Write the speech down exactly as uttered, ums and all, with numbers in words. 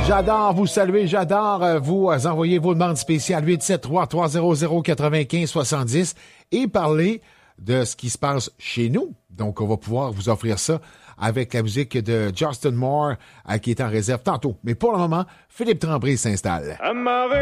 J'adore vous saluer, j'adore euh, vous euh, envoyer vos demandes spéciales huit sept trois, trois zéro zéro, quatre-vingt-quinze soixante-dix et parler de ce qui se passe chez nous. Donc, on va pouvoir vous offrir ça avec la musique de Justin Moore euh, qui est en réserve tantôt. Mais pour le moment, Philippe Tremblay s'installe.